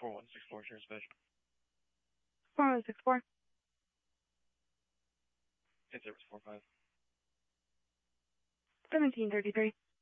4164, Sheriff's Dispatch. 4164. In service 45. 1733.